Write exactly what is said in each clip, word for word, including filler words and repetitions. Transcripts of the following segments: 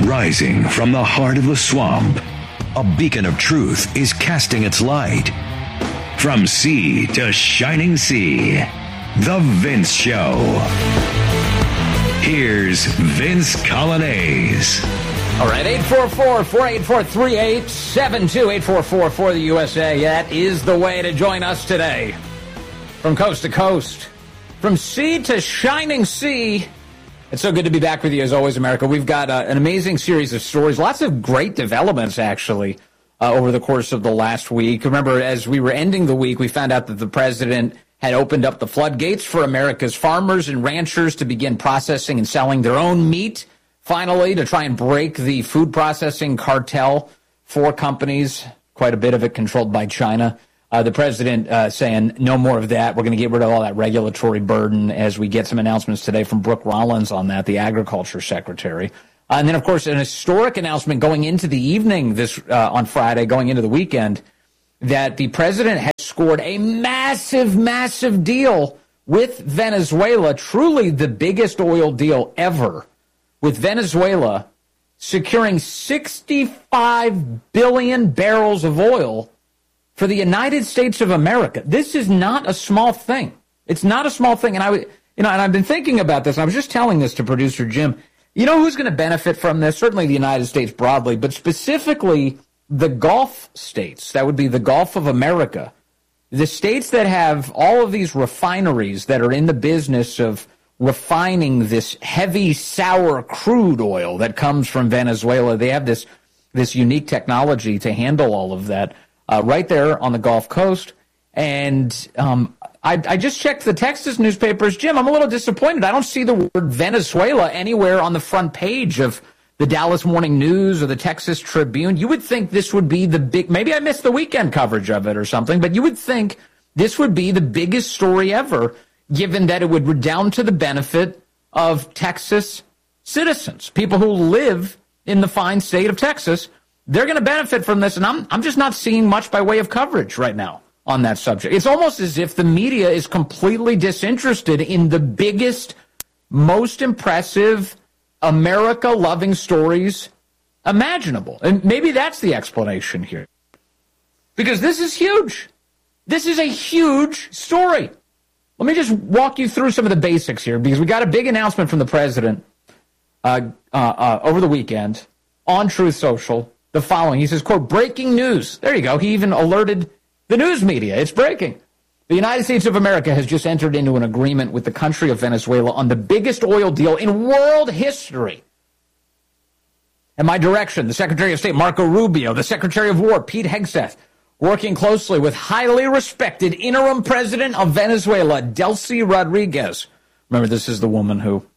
Rising from the heart of the swamp, a beacon of truth is casting its light. From sea to shining sea, The Vince Show. Here's Vince Coglianese. All right, eight four four, four eight four, three eight seven two, eight four four for the U S A. That is the way to join us today. From coast to coast, from sea to shining sea. It's so good to be back with you, as always, America. We've got uh, an amazing series of stories, lots of great developments, actually, uh, over the course of the last week. Remember, as we were ending the week, we found out that the president had opened up the floodgates for America's farmers and ranchers to begin processing and selling their own meat, finally, to try and break the food processing cartel for companies, quite a bit of it controlled by China. Uh, the president uh, saying no more of that. We're going to get rid of all that regulatory burden as we get some announcements today from Brooke Rollins on that, the agriculture secretary. Uh, and then, of course, an historic announcement going into the evening this uh, on Friday, going into the weekend, that the president has scored a massive, massive deal with Venezuela, truly the biggest oil deal ever, with Venezuela securing sixty-five billion barrels of oil for the United States of America. This is not a small thing. It's not a small thing. And I, you know, and I've been thinking about this. And I was just telling this to producer Jim. You know who's going to benefit from this? Certainly the United States broadly, but specifically the Gulf states. That would be the Gulf of America. The states that have all of these refineries that are in the business of refining this heavy, sour crude oil that comes from Venezuela. They have this, this unique technology to handle all of that. Uh, right there on the Gulf Coast. And um, I, I just checked the Texas newspapers. Jim, I'm a little disappointed. I don't see the word Venezuela anywhere on the front page of the Dallas Morning News or the Texas Tribune. You would think this would be the big, maybe I missed the weekend coverage of it or something, but you would think this would be the biggest story ever, given that it would redound to the benefit of Texas citizens, people who live in the fine state of Texas. They're going to benefit from this, and I'm I'm just not seeing much by way of coverage right now on that subject. It's almost as if the media is completely disinterested in the biggest, most impressive, America-loving stories imaginable. And maybe that's the explanation here. Because this is huge. This is a huge story. Let me just walk you through some of the basics here, because we got a big announcement from the president uh, uh, uh, over the weekend on Truth Social. The following. He says, quote, breaking news. There you go. He even alerted the news media. It's breaking. The United States of America has just entered into an agreement with the country of Venezuela on the biggest oil deal in world history. In my direction, the Secretary of State, Marco Rubio, the Secretary of War, Pete Hegseth, working closely with highly respected interim president of Venezuela, Delcy Rodriguez. Remember, this is the woman who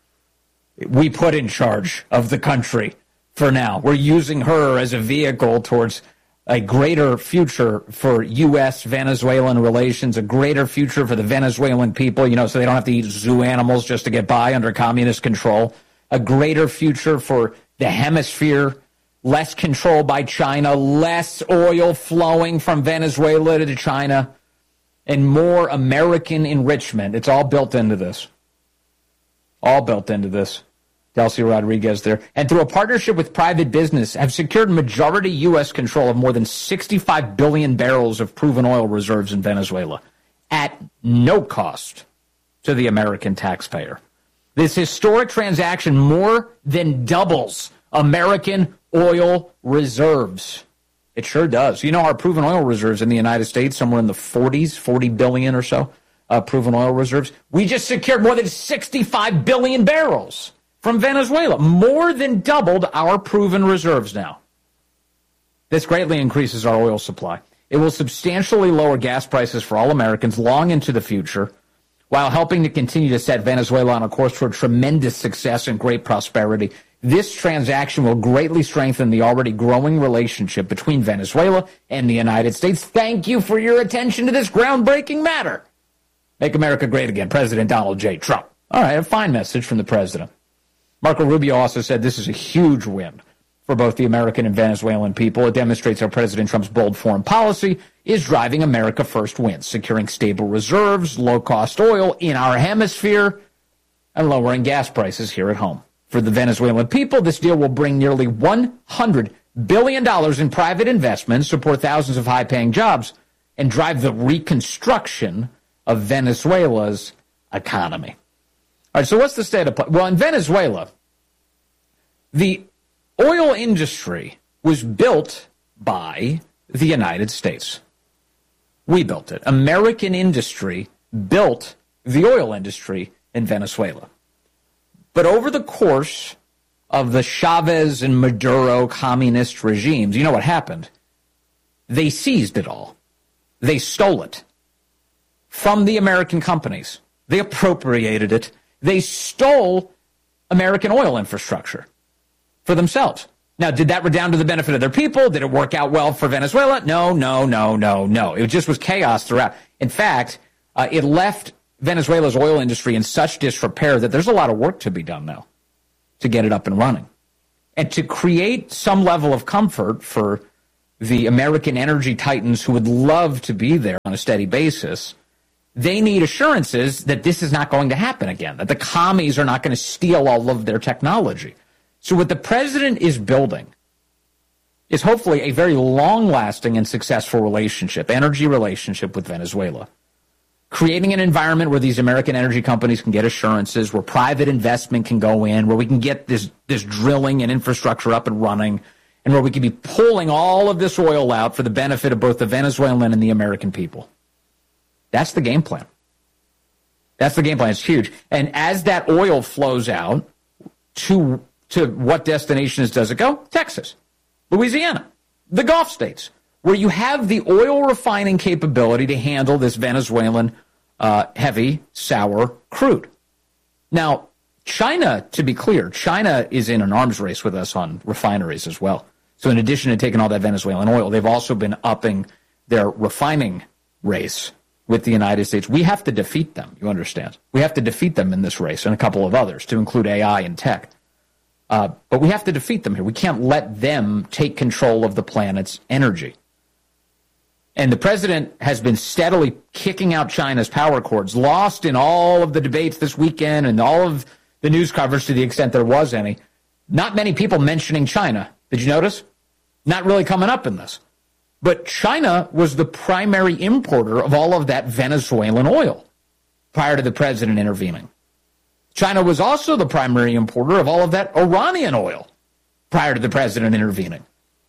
we put in charge of the country. For now, we're using her as a vehicle towards a greater future for U S Venezuelan relations, a greater future for the Venezuelan people, you know, so they don't have to eat zoo animals just to get by under communist control, a greater future for the hemisphere, less control by China, less oil flowing from Venezuela to China, and more American enrichment. It's all built into this. All built into this. Delcy Rodriguez there. And through a partnership with private business, have secured majority U S control of more than sixty-five billion barrels of proven oil reserves in Venezuela at no cost to the American taxpayer. This historic transaction more than doubles American oil reserves. It sure does. You know, our proven oil reserves in the United States, somewhere in the forties, forty billion or so, uh, proven oil reserves. We just secured more than sixty-five billion barrels from Venezuela, more than doubled our proven reserves now. This greatly increases our oil supply. It will substantially lower gas prices for all Americans long into the future, while helping to continue to set Venezuela on a course toward tremendous success and great prosperity. This transaction will greatly strengthen the already growing relationship between Venezuela and the United States. Thank you for your attention to this groundbreaking matter. Make America great again, President Donald J. Trump. All right, a fine message from the president. Marco Rubio also said this is a huge win for both the American and Venezuelan people. It demonstrates how President Trump's bold foreign policy is driving America first wins, securing stable reserves, low-cost oil in our hemisphere, and lowering gas prices here at home. for the Venezuelan people. This deal will bring nearly one hundred billion dollars in private investment, support thousands of high-paying jobs, and drive the reconstruction of Venezuela's economy. All right, so what's the state of play? Well, in Venezuela, the oil industry was built by the United States. We built it. American industry built the oil industry in Venezuela. But over the course of the Chavez and Maduro communist regimes, you know what happened? They seized it all. They stole it from the American companies. They appropriated it. They stole American oil infrastructure for themselves. Now, did that redound to the benefit of their people? Did it work out well for Venezuela? No, no, no, no, no. It just was chaos throughout. In fact, uh, it left Venezuela's oil industry in such disrepair that there's a lot of work to be done now to get it up and running. And to create some level of comfort for the American energy titans who would love to be there on a steady basis, they need assurances that this is not going to happen again, that the commies are not going to steal all of their technology. So what the president is building is hopefully a very long-lasting and successful relationship, energy relationship with Venezuela, creating an environment where these American energy companies can get assurances, where private investment can go in, where we can get this, this drilling and infrastructure up and running, and where we can be pulling all of this oil out for the benefit of both the Venezuelan and the American people. That's the game plan. That's the game plan. It's huge. And as that oil flows out, to to what destinations does it go? Texas, Louisiana, the Gulf states, where you have the oil refining capability to handle this Venezuelan uh, heavy, sour crude. Now, China, to be clear, China is in an arms race with us on refineries as well. So in addition to taking all that Venezuelan oil, they've also been upping their refining race with the United States. We have to defeat them, you understand. We have to defeat them in this race and a couple of others, to include A I and tech. Uh, but we have to defeat them here. We can't let them take control of the planet's energy. And the president has been steadily kicking out China's power cords, lost in all of the debates this weekend and all of the news coverage to the extent there was any. Not many people mentioning China. Did you notice? Not really coming up in this. But China was the primary importer of all of that Venezuelan oil prior to the president intervening. China was also the primary importer of all of that Iranian oil prior to the president intervening.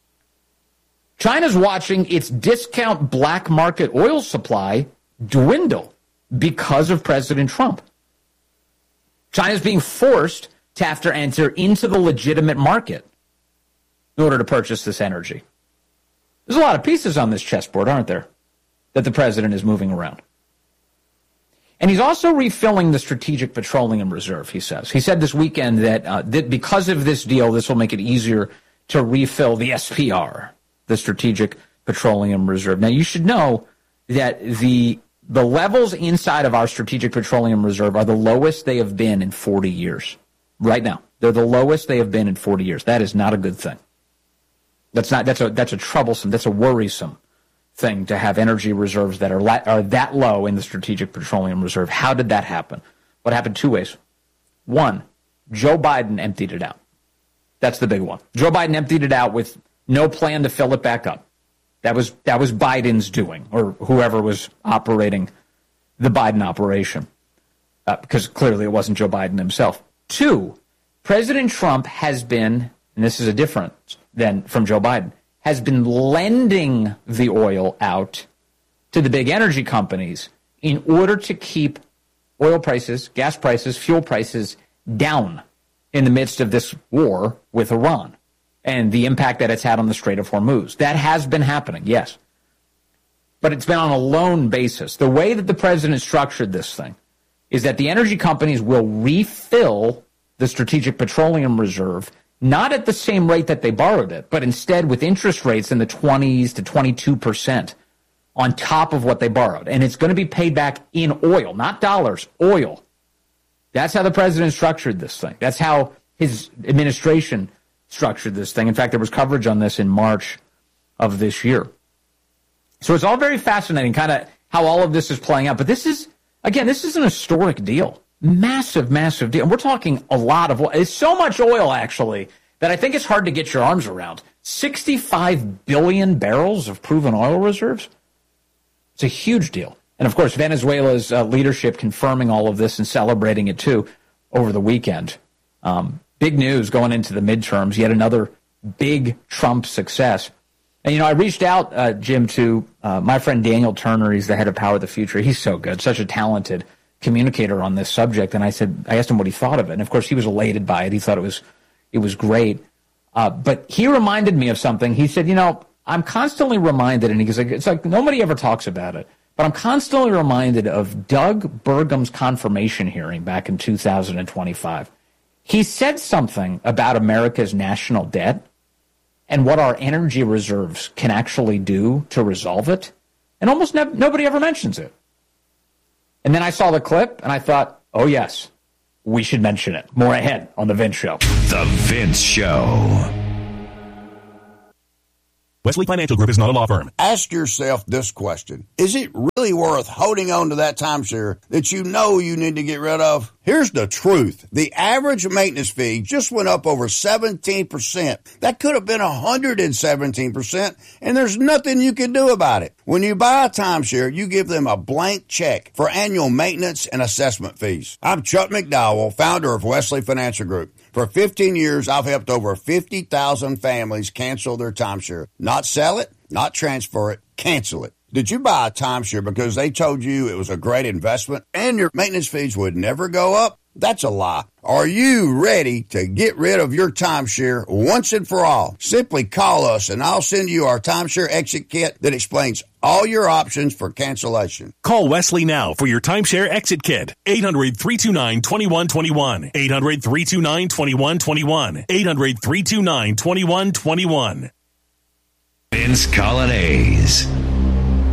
China's watching its discount black market oil supply dwindle because of President Trump. China's being forced to have to enter into the legitimate market in order to purchase this energy. There's a lot of pieces on this chessboard, aren't there, that the president is moving around. And he's also refilling the Strategic Petroleum Reserve, he says. He said this weekend that, uh, that because of this deal, this will make it easier to refill the S P R, the Strategic Petroleum Reserve. Now, you should know that the the levels inside of our Strategic Petroleum Reserve are the lowest they have been in forty years. Right now, they're the lowest they have been in forty years. That is not a good thing. That's not. That's a. That's a troublesome. That's a worrisome thing to have energy reserves that are la- are that low in the Strategic Petroleum Reserve. How did that happen? What happened? Two ways. One, Joe Biden emptied it out. That's the big one. Joe Biden emptied it out with no plan to fill it back up. That was that was Biden's doing, or whoever was operating the Biden operation, uh, because clearly it wasn't Joe Biden himself. Two, President Trump has been, and this is a difference than from Joe Biden, has been lending the oil out to the big energy companies in order to keep oil prices, gas prices, fuel prices down in the midst of this war with Iran and the impact that it's had on the Strait of Hormuz. That has been happening, yes. But it's been on a loan basis. The way that the president structured this thing is that the energy companies will refill the Strategic Petroleum Reserve, not at the same rate that they borrowed it, but instead with interest rates in the twenties to twenty-two percent on top of what they borrowed. And it's going to be paid back in oil, not dollars, oil. That's how the president structured this thing. That's how his administration structured this thing. In fact, there was coverage on this in March of this year. So it's all very fascinating, kind of how all of this is playing out. But this is, again, this is an historic deal. Massive, massive deal. We're talking a lot of oil. It's so much oil, actually, that I think it's hard to get your arms around. sixty-five billion barrels of proven oil reserves. It's a huge deal. And, of course, Venezuela's uh, leadership confirming all of this and celebrating it, too, over the weekend. Um, big news going into the midterms, yet another big Trump success. And, you know, I reached out, uh, Jim, to uh, my friend Daniel Turner. He's the head of Power of the Future. He's so good, such a talented communicator on this subject. And I said, I asked him what he thought of it. And, of course, he was elated by it. He thought it was it was great. Uh, but he reminded me of something. He said, you know, I'm constantly reminded, and he's like, it's like nobody ever talks about it, but I'm constantly reminded of Doug Burgum's confirmation hearing back in two thousand twenty-five. He said something about America's national debt and what our energy reserves can actually do to resolve it, and almost ne- nobody ever mentions it. And then I saw the clip, and I thought, oh, yes, we should mention it. More ahead on The Vince Show. The Vince Show. Wesley Financial Group is not a law firm. Ask yourself this question. Is it really worth holding on to that timeshare that you know you need to get rid of? Here's the truth. The average maintenance fee just went up over seventeen percent. That could have been one hundred seventeen percent, and there's nothing you can do about it. When you buy a timeshare, you give them a blank check for annual maintenance and assessment fees. I'm Chuck McDowell, founder of Wesley Financial Group. For fifteen years, I've helped over fifty thousand families cancel their timeshare. Not sell it, not transfer it, cancel it. Did you buy a timeshare because they told you it was a great investment and your maintenance fees would never go up? That's a lie. Are you ready to get rid of your timeshare once and for all? Simply call us and I'll send you our timeshare exit kit that explains all your options for cancellation. Call Wesley now for your timeshare exit kit. eight hundred, three two nine, two one two one. eight hundred, three two nine, two one two one. eight hundred, three two nine, two one two one. Vince Colonnese.